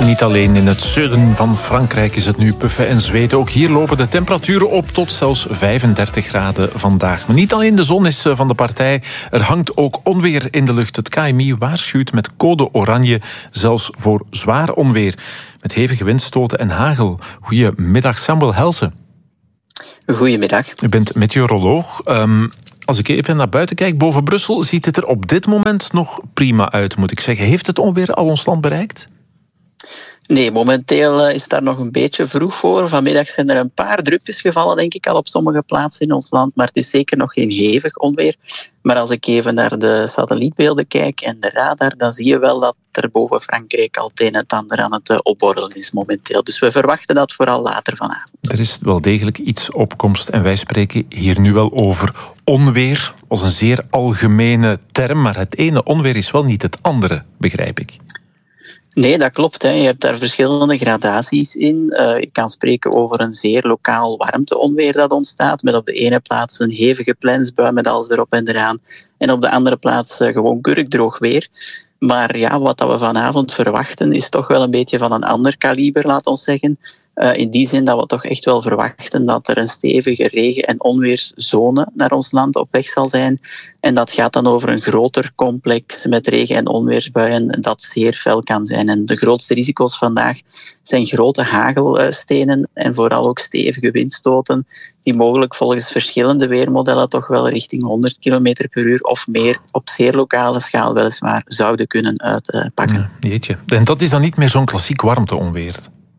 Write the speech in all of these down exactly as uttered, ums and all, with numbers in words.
Niet alleen in het zuiden van Frankrijk is het nu puffen en zweten. Ook hier lopen de temperaturen op tot zelfs vijfendertig graden vandaag. Maar niet alleen de zon is van de partij. Er hangt ook onweer in de lucht. Het K M I waarschuwt met code oranje, zelfs voor zwaar onweer. Met hevige windstoten en hagel. Goedemiddag, Samuel Helsen. Goedemiddag. U bent meteoroloog. Um, als ik even naar buiten kijk, boven Brussel ziet het er op dit moment nog prima uit, moet ik zeggen. Heeft het onweer al ons land bereikt? Nee, momenteel is daar nog een beetje vroeg voor. Vanmiddag zijn er een paar druppels gevallen, denk ik, al op sommige plaatsen in ons land. Maar het is zeker nog geen hevig onweer. Maar als ik even naar de satellietbeelden kijk en de radar, dan zie je wel dat er boven Frankrijk al het een en het ander aan het opborrelen is momenteel. Dus we verwachten dat vooral later vanavond. Er is wel degelijk iets opkomst en wij spreken hier nu wel over onweer. Dat is een zeer algemene term, maar het ene onweer is wel niet het andere, begrijp ik. Nee, dat klopt. Hè. Je hebt daar verschillende gradaties in. Uh, je kan spreken over een zeer lokaal warmteonweer dat ontstaat, met op de ene plaats een hevige plensbui met alles erop en eraan, en op de andere plaats uh, gewoon kurkdroog weer. Maar ja, wat dat we vanavond verwachten is toch wel een beetje van een ander kaliber, laat ons zeggen. Uh, in die zin dat we toch echt wel verwachten dat er een stevige regen- en onweerszone naar ons land op weg zal zijn. En dat gaat dan over een groter complex met regen- en onweersbuien dat zeer fel kan zijn. En de grootste risico's vandaag zijn grote hagelstenen en vooral ook stevige windstoten die mogelijk volgens verschillende weermodellen toch wel richting honderd kilometer per uur of meer op zeer lokale schaal weliswaar zouden kunnen uitpakken. Ja, jeetje. En dat is dan niet meer zo'n klassiek warmteonweer?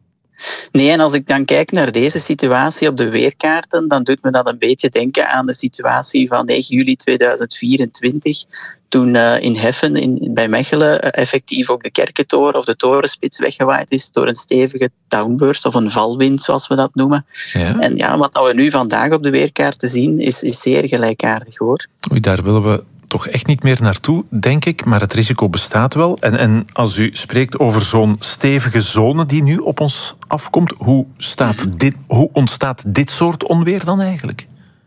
Nee, en als ik dan kijk naar deze situatie op de weerkaarten, dan doet me dat een beetje denken aan de situatie van negen juli tweeduizend vierentwintig, toen uh, in Heffen, in, bij Mechelen, uh, effectief ook de Kerkentoren of de torenspits weggewaaid is door een stevige downburst of een valwind, zoals we dat noemen. Ja. En ja, wat we nu vandaag op de weerkaarten zien, is, is zeer gelijkaardig, hoor. Oei, daar willen we toch echt niet meer naartoe, denk ik, maar het risico bestaat wel. En, en als u spreekt over zo'n stevige zone die nu op ons afkomt, hoe, staat dit, hoe ontstaat dit soort onweer dan eigenlijk?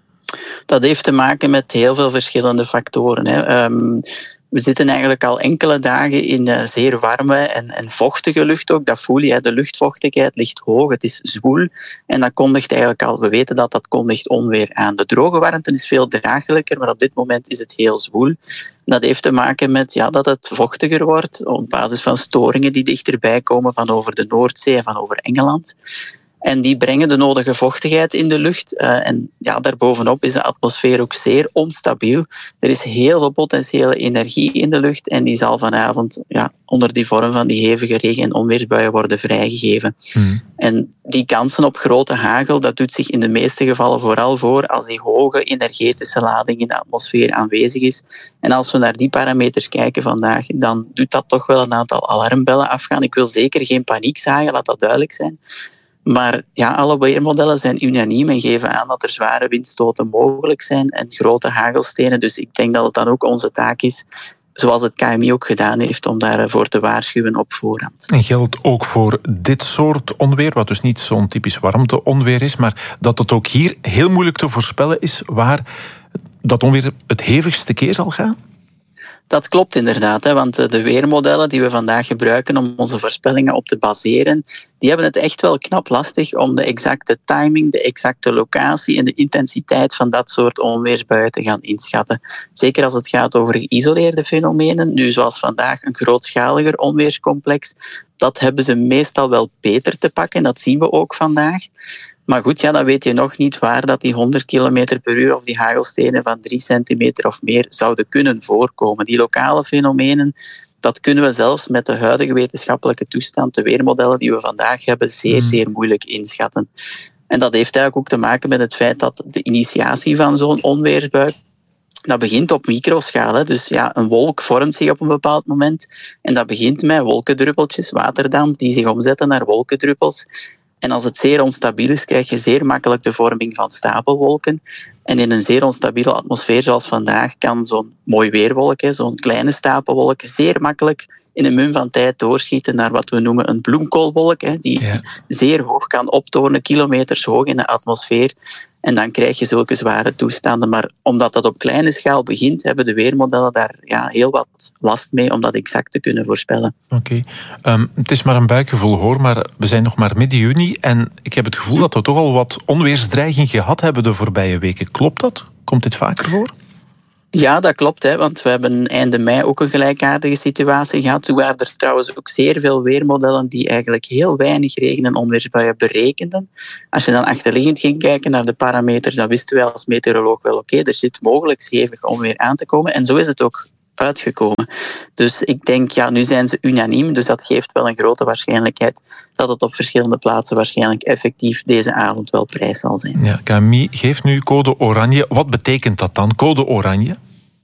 Dat heeft te maken met heel veel verschillende factoren, hè. Um, We zitten eigenlijk al enkele dagen in uh, zeer warme en, en vochtige lucht ook. Dat voel je, hè. De luchtvochtigheid ligt hoog, het is zwoel. En dat kondigt eigenlijk al, we weten dat dat kondigt onweer aan. De droge warmte is veel draaglijker, maar op dit moment is het heel zwoel. Dat heeft te maken met ja, dat het vochtiger wordt op basis van storingen die dichterbij komen van over de Noordzee en van over Engeland. En die brengen de nodige vochtigheid in de lucht. Uh, en ja, daarbovenop is de atmosfeer ook zeer onstabiel. Er is heel veel potentiële energie in de lucht en die zal vanavond ja, onder die vorm van die hevige regen- en onweersbuien worden vrijgegeven. Hmm. En die kansen op grote hagel, dat doet zich in de meeste gevallen vooral voor als die hoge energetische lading in de atmosfeer aanwezig is. En als we naar die parameters kijken vandaag, dan doet dat toch wel een aantal alarmbellen afgaan. Ik wil zeker geen paniek zaaien, laat dat duidelijk zijn. Maar ja, alle weermodellen zijn unaniem en geven aan dat er zware windstoten mogelijk zijn en grote hagelstenen. Dus ik denk dat het dan ook onze taak is, zoals het K M I ook gedaan heeft, om daarvoor te waarschuwen op voorhand. En geldt ook voor dit soort onweer, wat dus niet zo'n typisch warmteonweer is, maar dat het ook hier heel moeilijk te voorspellen is waar dat onweer het hevigste keer zal gaan? Dat klopt inderdaad, hè, want de weermodellen die we vandaag gebruiken om onze voorspellingen op te baseren, die hebben het echt wel knap lastig om de exacte timing, de exacte locatie en de intensiteit van dat soort onweersbuien te gaan inschatten. Zeker als het gaat over geïsoleerde fenomenen, nu zoals vandaag een grootschaliger onweerscomplex, dat hebben ze meestal wel beter te pakken, dat zien we ook vandaag. Maar goed, ja, dan weet je nog niet waar dat die honderd kilometer per uur of die hagelstenen van drie centimeter of meer zouden kunnen voorkomen. Die lokale fenomenen, dat kunnen we zelfs met de huidige wetenschappelijke toestand, de weermodellen die we vandaag hebben, zeer, zeer moeilijk inschatten. En dat heeft eigenlijk ook te maken met het feit dat de initiatie van zo'n onweersbui, dat begint op microschaal. Hè. Dus ja, een wolk vormt zich op een bepaald moment en dat begint met wolkendruppeltjes, waterdamp, die zich omzetten naar wolkendruppels. En als het zeer onstabiel is, krijg je zeer makkelijk de vorming van stapelwolken. En in een zeer onstabiele atmosfeer zoals vandaag kan zo'n mooi weerwolk, zo'n kleine stapelwolk, zeer makkelijk in een mum van tijd doorschieten naar wat we noemen een bloemkoolwolk, die ja. zeer hoog kan optonen, kilometers hoog in de atmosfeer. En dan krijg je zulke zware toestanden. Maar omdat dat op kleine schaal begint, hebben de weermodellen daar ja, heel wat last mee om dat exact te kunnen voorspellen. Oké. Okay. Um, het is maar een buikgevoel hoor, maar we zijn nog maar midden juni en ik heb het gevoel dat we toch al wat onweersdreiging gehad hebben de voorbije weken. Klopt dat? Komt dit vaker voor? Ja, dat klopt, hè, want we hebben einde mei ook een gelijkaardige situatie gehad. Toen waren er trouwens ook zeer veel weermodellen die eigenlijk heel weinig regen- en onweersbuien berekenden. Als je dan achterliggend ging kijken naar de parameters, dan wisten wij als meteoroloog wel, oké, okay, er zit mogelijk stevig onweer aan te komen. En zo is het ook uitgekomen. Dus ik denk, ja, nu zijn ze unaniem, dus dat geeft wel een grote waarschijnlijkheid dat het op verschillende plaatsen waarschijnlijk effectief deze avond wel prijs zal zijn. Ja, K M I geeft nu code oranje. Wat betekent dat dan, code oranje?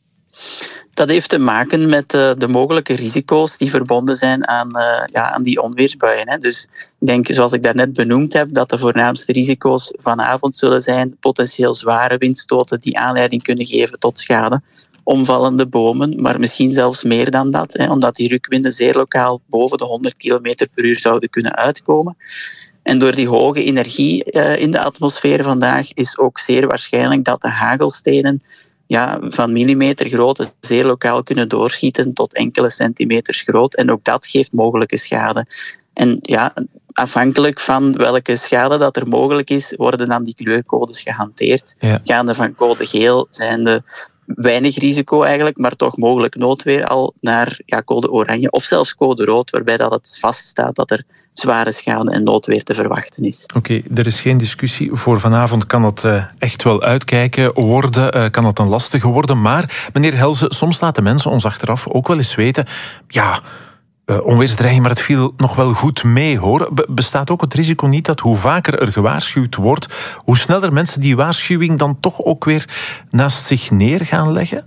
Dat heeft te maken met uh, de mogelijke risico's die verbonden zijn aan, uh, ja, aan die onweersbuien. Hè. Dus ik denk, zoals ik daarnet benoemd heb, dat de voornaamste risico's vanavond zullen zijn potentieel zware windstoten die aanleiding kunnen geven tot schade, omvallende bomen, maar misschien zelfs meer dan dat, hè, omdat die rukwinden zeer lokaal boven de honderd kilometer per uur zouden kunnen uitkomen. En door die hoge energie uh, in de atmosfeer vandaag is ook zeer waarschijnlijk dat de hagelstenen ja, van millimeter grootte zeer lokaal kunnen doorschieten tot enkele centimeters groot. En ook dat geeft mogelijke schade. En ja, afhankelijk van welke schade dat er mogelijk is, worden dan die kleurcodes gehanteerd. Ja. Gaande van code geel zijn de weinig risico eigenlijk, maar toch mogelijk noodweer al naar ja, code oranje of zelfs code rood, waarbij dat het vaststaat dat er zware schade en noodweer te verwachten is. Oké, okay, er is geen discussie. Voor vanavond kan het uh, echt wel uitkijken worden, uh, kan het een lastige worden. Maar, meneer Helze, soms laten mensen ons achteraf ook wel eens weten, ja, uh, onweersdreiging, maar het viel nog wel goed mee, hoor. Be- bestaat ook het risico niet dat hoe vaker er gewaarschuwd wordt, hoe sneller mensen die waarschuwing dan toch ook weer naast zich neer gaan leggen?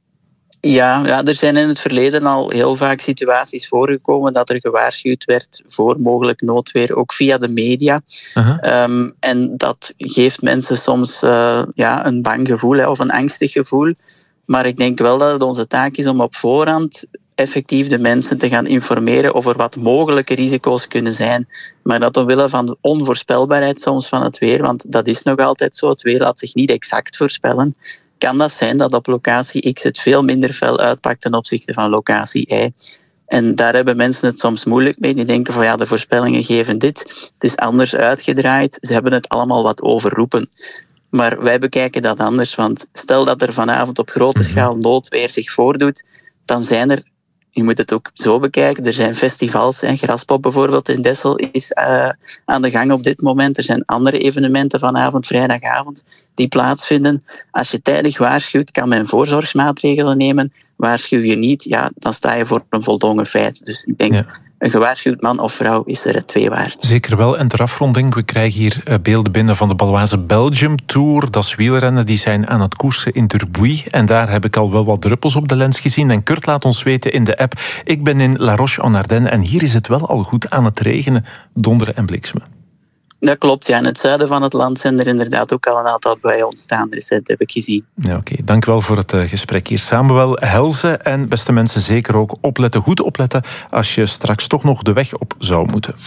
Ja, ja, er zijn in het verleden al heel vaak situaties voorgekomen dat er gewaarschuwd werd voor mogelijk noodweer, ook via de media. Uh-huh. Um, en dat geeft mensen soms uh, ja, een bang gevoel hè, of een angstig gevoel. Maar ik denk wel dat het onze taak is om op voorhand effectief de mensen te gaan informeren over wat mogelijke risico's kunnen zijn. Maar dat omwille van de onvoorspelbaarheid soms van het weer, want dat is nog altijd zo, het weer laat zich niet exact voorspellen, kan dat zijn dat op locatie X het veel minder fel uitpakt ten opzichte van locatie Y. En daar hebben mensen het soms moeilijk mee. Die denken van ja, de voorspellingen geven dit. Het is anders uitgedraaid. Ze hebben het allemaal wat overroepen. Maar wij bekijken dat anders. Want stel dat er vanavond op grote schaal noodweer zich voordoet, dan zijn er, je moet het ook zo bekijken, er zijn festivals. En Graspop bijvoorbeeld in Dessel is uh, aan de gang op dit moment. Er zijn andere evenementen vanavond, vrijdagavond, die plaatsvinden. Als je tijdig waarschuwt, kan men voorzorgsmaatregelen nemen. Waarschuw je niet, ja, dan sta je voor een voldongen feit. Dus ik denk, ja, een gewaarschuwd man of vrouw is er het twee waard. Zeker wel. En ter afronding, we krijgen hier beelden binnen van de Baloise Belgium Tour. Dat is wielrennen, die zijn aan het koersen in Durbuy. En daar heb ik al wel wat druppels op de lens gezien. En Kurt laat ons weten in de app, ik ben in La Roche-en-Ardenne en hier is het wel al goed aan het regenen, donderen en bliksemen. Dat klopt, ja. In het zuiden van het land zijn er inderdaad ook al een aantal buien ontstaan, recent heb ik gezien. Ja, oké. Okay. Dank wel voor het uh, gesprek hier. Samuel Helze. En beste mensen, zeker ook opletten, goed opletten, als je straks toch nog de weg op zou moeten.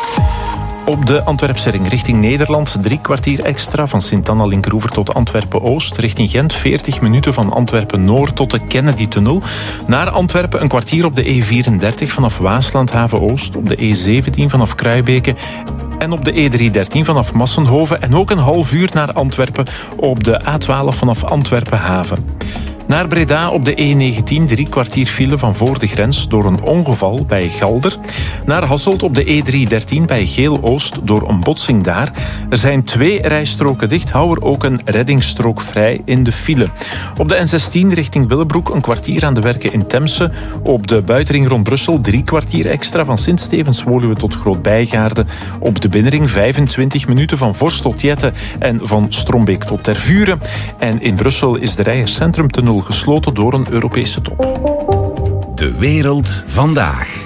Op de Antwerpse ring richting Nederland drie kwartier extra van Sint-Anna Linkeroever tot Antwerpen-Oost. Richting Gent veertig minuten van Antwerpen-Noord tot de Kennedy-tunnel. Naar Antwerpen een kwartier op de E vierendertig vanaf Waasland-Haven-Oost. Op de E zeventien vanaf Kruibeke. En op de E driehonderddertien vanaf Massenhoven. En ook een half uur naar Antwerpen op de A twaalf vanaf Antwerpen-Haven. Naar Breda op de E negentien, drie kwartier file van voor de grens door een ongeval bij Galder. Naar Hasselt op de E driehonderddertien bij Geel-Oost door een botsing daar. Er zijn twee rijstroken dicht, hou er ook een reddingsstrook vrij in de file. Op de N zestien richting Willebroek een kwartier aan de werken in Temse. Op de buitenring rond Brussel drie kwartier extra van Sint-Stevens-Woluwe tot Groot-Bijgaarde. Op de binnenring vijfentwintig minuten van Vorst tot Jette en van Strombeek tot Tervuren. En in Brussel is de Rijers Centrumtunnel gesloten door een Europese top. De wereld vandaag.